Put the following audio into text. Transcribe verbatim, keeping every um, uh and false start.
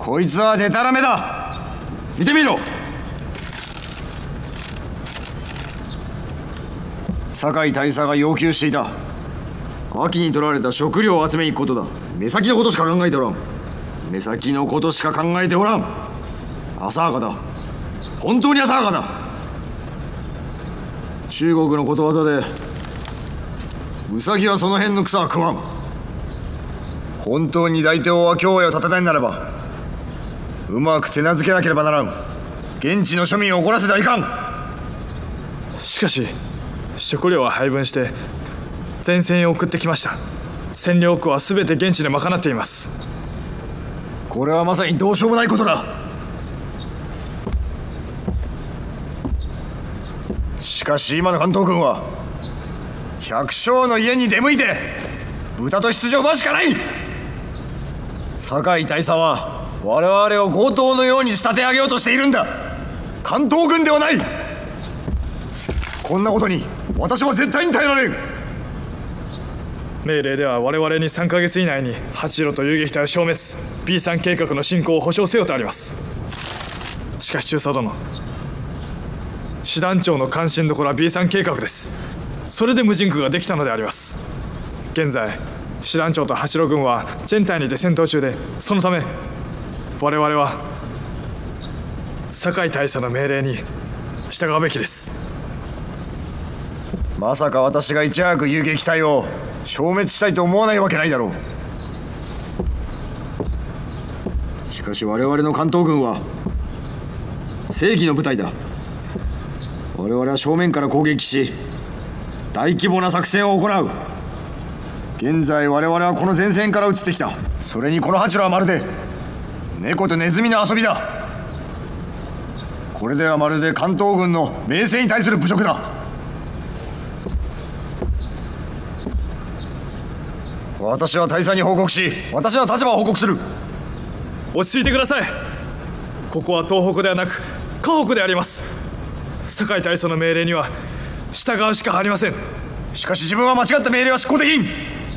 こいつはデタラメだ。見てみろ。酒井大佐が要求していた秋に取られた食料を集めに行くことだ。目先のことしか考えておらん。目先のことしか考えておらん。浅はかだ。本当に浅はかだ。中国のことわざでウサギはその辺の草は食わん。本当に大帝王は京へを立てたいならばうまく手なずけなければならん。現地の庶民を怒らせてはいかん。 しかし食料は配分して前線へ送ってきました。占領区は全て現地で賄っています。 これはまさにどうしようもないことだ。しかし今の関東軍は百姓の家に出向いて豚と羊を奪うしかない。酒井大佐は我々を強盗のように仕立て上げようとしているんだ。関東軍ではない。こんなことに私は絶対に耐えられん。 命令では我々にさんかげつ以内に八路と遊撃隊を消滅、 ビーさん 計画の進行を保証せよとあります。しかし中佐殿、師団長の関心どころは ビーさん 計画です。それで無人区ができたのであります。現在師団長と八路軍は全隊にて戦闘中で、そのため我々は酒井大佐の命令に従うべきです。 まさか私がいち早く遊撃隊を消滅したいと思わないわけないだろう。しかし我々の関東軍は正義の部隊だ。我々は正面から攻撃し大規模な作戦を行う。現在我々はこの前線から移ってきた。それにこの八路はまるで猫とネズミの遊びだ。これではまるで関東軍の名声に対する侮辱だ。私は大佐に報告し私の立場を報告する。 落ち着いてください。ここは東北ではなく河北であります。酒井大佐の命令には従うしかありません。 しかし自分は間違った命令は執行できん。